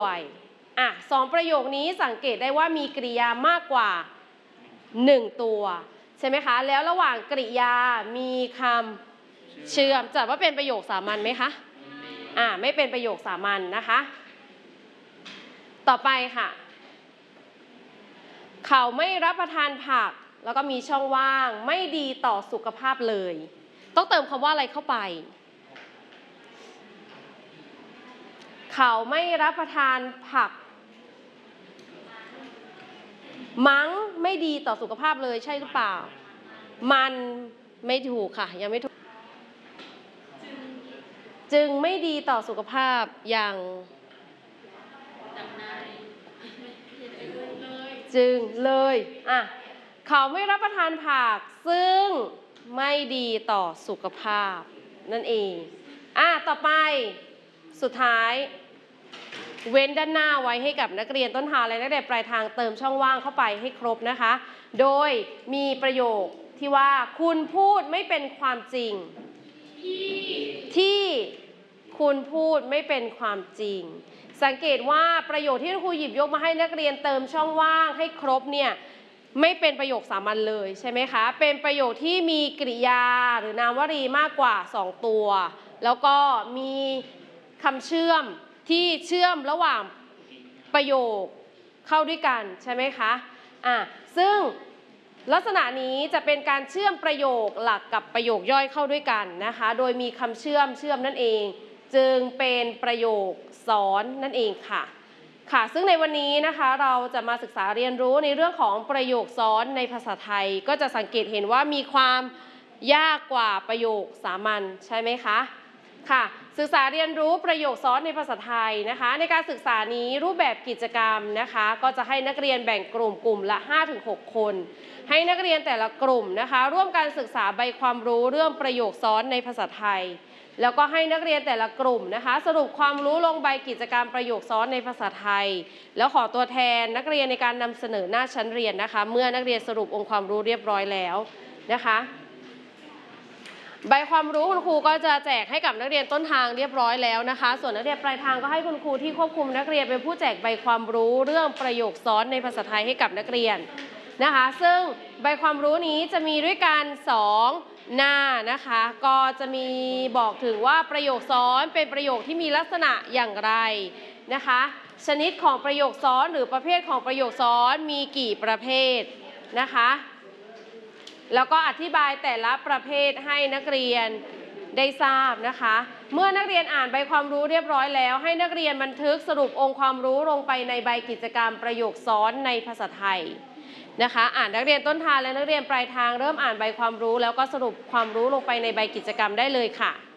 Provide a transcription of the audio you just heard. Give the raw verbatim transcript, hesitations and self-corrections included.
ไวอ่ะสองประโยคนี้สังเกตได้ว่ามีกริยามากกว่าหนึ่งตัวใช่ไหมคะแล้วระหว่างกริยามีคำเชื่อมจัดว่าเป็นประโยคสามัญไหมคะอ่าไม่เป็นประโยคสามัญนะคะต่อไปค่ะเขาไม่รับประทานผักแล้วก็มีช่องว่างไม่ดีต่อสุขภาพเลยต้องเติมคำว่าอะไรเข้าไปเขาไม่รับประทานผักมั้งไม่ดีต่อสุขภาพเลยใช่หรือเปล่ามันไม่ถูกค่ะยังไม่ถูกจึงไม่ดีต่อสุขภาพอย่างจึงเลยอ่ะเขาไม่รับประทานผักซึ่งไม่ดีต่อสุขภาพนั่นเองอ่ะต่อไปสุดท้ายเว้นด้านหน้าไว้ให้กับนักเรียนต้นทางและนักเรียนปลายทางเติมช่องว่างเข้าไปให้ครบนะคะโดยมีประโยคที่ว่าคุณพูดไม่เป็นความจริงที่คุณพูดไม่เป็นความจริงสังเกตว่าประโยคที่ครูหยิบยกมาให้นักเรียนเติมช่องว่างให้ครบเนี่ยไม่เป็นประโยคสามัญเลยใช่ไหมคะเป็นประโยคที่มีกริยาหรือนามวลีมากกว่าสองตัวแล้วก็มีคำเชื่อมที่เชื่อมระหว่างประโยคเข้าด้วยกันใช่ไหมคะอ่ะซึ่งลักษณะนี้จะเป็นการเชื่อมประโยคหลักกับประโยคย่อยเข้าด้วยกันนะคะโดยมีคำเชื่อมเชื่อมนั่นเองจึงเป็นประโยคซ้อนนั่นเองค่ะค่ะซึ่งในวันนี้นะคะเราจะมาศึกษาเรียนรู้ในเรื่องของประโยคซ้อนในภาษาไทยก็จะสังเกตเห็นว่ามีความยากกว่าประโยคสามัญใช่ไหมคะค่ะศึกษาเรียนรู้ประโยคซ้อนในภาษาไทยนะคะในการศึกษานี้รูปแบบกิจกรรมนะคะก็จะให้นักเรียนแบ่งกลุ่มกลุ่มละ ห้าถึงหก คนให้นักเรียนแต่ละกลุ่มนะคะร่วมกันศึกษาใบความรู้เรื่องประโยคซ้อนในภาษาไทยแล้วก็ให้นักเรียนแต่ละกลุ่มนะคะสรุปความรู้ลงใบกิจกรรมประโยคซ้อนในภาษาไทยแล้วขอตัวแทนนักเรียนในการนำเสนอหน้าชั้นเรียนนะคะเมื่อนักเรียนสรุปองค์ความรู้เรียบร้อยแล้วนะคะใบความรู้คุณครูก็จะแจกให้กับนักเรียนต้นทางเรียบร้อยแล้วนะคะส่วนนักเรียนปลายทางก็ให้คุณครูที่ควบคุมนักเรียนเป็นผู้แจกใบความรู้เรื่องประโยคซ้อนในภาษาไทยให้กับนักเรียนนะคะซึ่งใบความรู้นี้จะมีด้วยกันสองหน้านะคะก็จะมีบอกถึงว่าประโยคซ้อนเป็นประโยคที่มีลักษณะอย่างไรนะคะชนิดของประโยคซ้อนหรือประเภทของประโยคซ้อนมีกี่ประเภทนะคะแล้วก็อธิบายแต่ละประเภทให้นักเรียนได้ทราบนะคะเมื่อนักเรียนอ่านใบความรู้เรียบร้อยแล้วให้นักเรียนบันทึกสรุปองค์ความรู้ลงไปในใบกิจกรรมประโยคซ้อนในภาษาไทยนะคะอ่านนักเรียนต้นทางและนักเรียนปลายทางเริ่มอ่านใบความรู้แล้วก็สรุปความรู้ลงไปในใบกิจกรรมได้เลยค่ะ